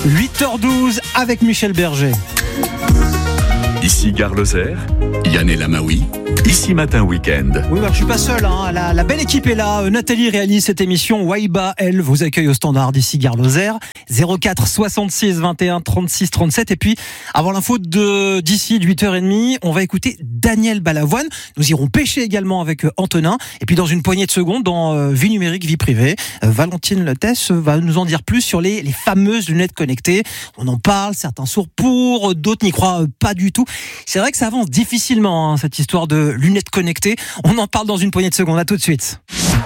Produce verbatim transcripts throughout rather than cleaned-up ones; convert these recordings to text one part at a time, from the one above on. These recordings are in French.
huit heures douze avec Michel Berger. Ici Gare Lozère, Yann et Lamaoui, ici Matin Week-end. Oui, bah, je suis pas seul, hein. la, la belle équipe est là. Nathalie réalise cette émission. Waiba, elle, vous accueille au standard d'ici Gare Lozère. zéro quatre soixante-six vingt et un trente-six trente-sept. Et puis, avant l'info de d'ici de huit heures trente, on va écouter Daniel Balavoine. Nous irons pêcher également avec Antonin. Et puis, dans une poignée de secondes, dans euh, Vie numérique, vie privée, euh, Valentine Lettès va nous en dire plus sur les, les fameuses lunettes connectées. On en parle, certains sourds pour, d'autres n'y croient pas du tout. C'est vrai que ça avance difficilement, hein, cette histoire de lunettes connectées. On en parle dans une poignée de secondes. À tout de suite.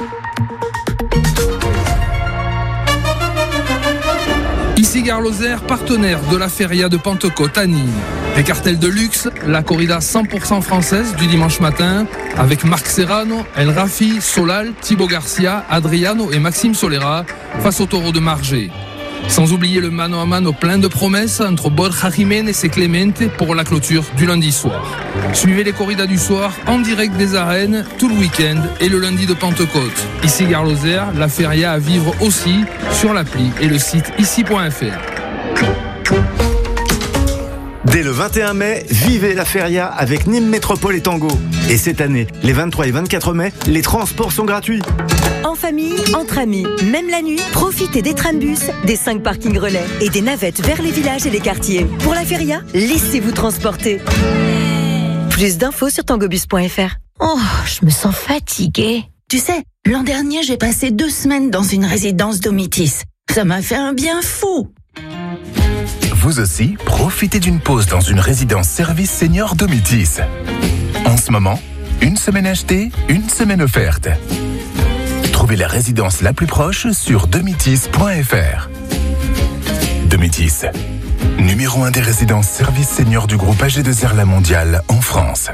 Ici Gare Lozère, partenaire de la Feria de Pentecôte à Nîmes. Les cartels de luxe, la corrida cent pour cent française du dimanche matin, avec Marc Serrano, El Rafi, Solal, Thibaut Garcia, Adriano et Maxime Solera, face au taureau de Margé. Sans oublier le mano à mano plein de promesses entre Borja Jiménez et Clemente pour la clôture du lundi soir. Suivez les corridas du soir en direct des arènes tout le week-end et le lundi de Pentecôte. Ici Gare Lozère, la feria à vivre aussi sur l'appli et le site ici point f r. Dès le vingt et un mai, vivez la feria avec Nîmes Métropole et Tango. Et cette année, les vingt-trois et vingt-quatre mai, les transports sont gratuits. En famille, entre amis, même la nuit, profitez des trambus, des cinq parkings relais et des navettes vers les villages et les quartiers. Pour la feria, laissez-vous transporter. Plus d'infos sur tangobus point f r. Oh, je me sens fatiguée. Tu sais, l'an dernier, j'ai passé deux semaines dans une résidence Domitis. Ça m'a fait un bien fou. Vous aussi, profitez d'une pause dans une résidence service senior Domitis. En ce moment, une semaine achetée, une semaine offerte. Trouvez la résidence la plus proche sur domitis point f r. Domitis, numéro un des résidences service senior du groupe A G deux R La Mondiale en France.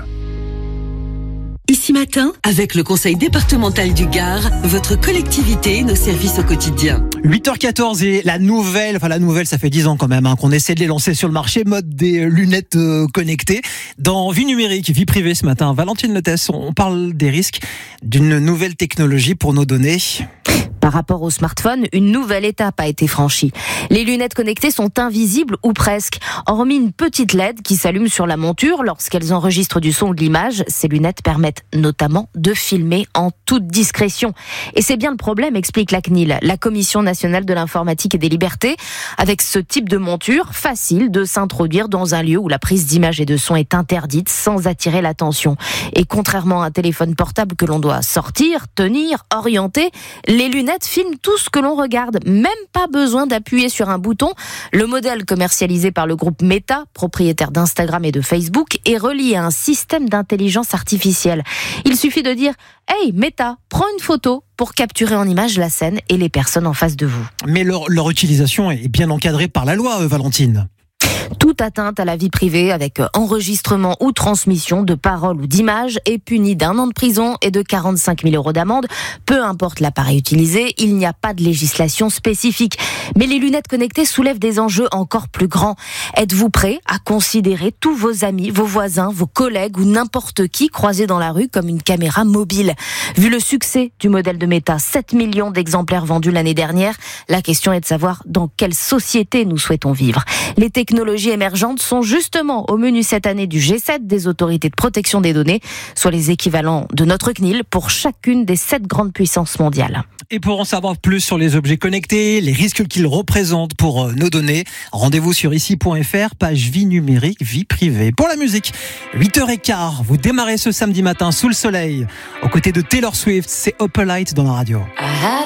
Ici Matin, avec le Conseil départemental du Gard, votre collectivité, nos services au quotidien. huit heures quatorze et la nouvelle, enfin la nouvelle, ça fait dix ans quand même hein, qu'on essaie de les lancer sur le marché, mode des lunettes euh, connectées. Dans Vie numérique, vie privée ce matin, Valentine Lettès, on parle des risques d'une nouvelle technologie pour nos données. Par rapport au smartphone, une nouvelle étape a été franchie. Les lunettes connectées sont invisibles ou presque. Hormis une petite L E D qui s'allume sur la monture lorsqu'elles enregistrent du son ou de l'image, ces lunettes permettent notamment de filmer en toute discrétion. Et c'est bien le problème, explique la C N I L, la Commission nationale de l'informatique et des libertés. Avec ce type de monture, facile de s'introduire dans un lieu où la prise d'image et de son est interdite sans attirer l'attention. Et contrairement à un téléphone portable que l'on doit sortir, tenir, orienter, les lunettes filme tout ce que l'on regarde, même pas besoin d'appuyer sur un bouton. Le modèle commercialisé par le groupe Meta, propriétaire d'Instagram et de Facebook, est relié à un système d'intelligence artificielle. Il suffit de dire « Hey Meta, prends une photo » pour capturer en image la scène et les personnes en face de vous. Mais leur, leur utilisation est bien encadrée par la loi, Valentine. Toute atteinte à la vie privée avec enregistrement ou transmission de paroles ou d'images est punie d'un an de prison et de quarante-cinq mille euros d'amende. Peu importe l'appareil utilisé, il n'y a pas de législation spécifique. Mais les lunettes connectées soulèvent des enjeux encore plus grands. Êtes-vous prêt à considérer tous vos amis, vos voisins, vos collègues ou n'importe qui croisé dans la rue comme une caméra mobile ? Vu le succès du modèle de Meta, sept millions d'exemplaires vendus l'année dernière, la question est de savoir dans quelle société nous souhaitons vivre. Les technologies émergentes sont justement au menu cette année du G sept des autorités de protection des données, soit les équivalents de notre C N I L pour chacune des sept grandes puissances mondiales. Et pour en savoir plus sur les objets connectés, les risques qu'ils représentent pour nos données, rendez-vous sur ici point f r, page vie numérique, vie privée. Pour la musique, huit heures quinze, vous démarrez ce samedi matin sous le soleil, aux côtés de Taylor Swift, c'est Upper Light dans la radio.